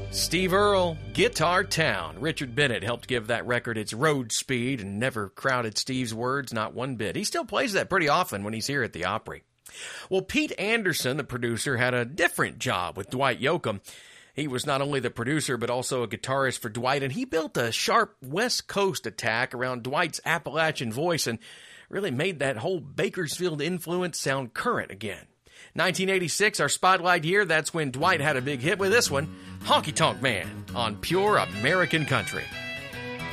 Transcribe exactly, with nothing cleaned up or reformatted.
Steve Earle, Guitar Town. Richard Bennett helped give that record its road speed and never crowded Steve's words, not one bit. He still plays that pretty often when he's here at the Opry. Well, Pete Anderson, the producer, had a different job with Dwight Yoakam. He was not only the producer, but also a guitarist for Dwight, and he built a sharp West Coast attack around Dwight's Appalachian voice and really made that whole Bakersfield influence sound current again. nineteen eighty-six, our spotlight year, that's when Dwight had a big hit with this one, Honky Tonk Man, on Pure American Country.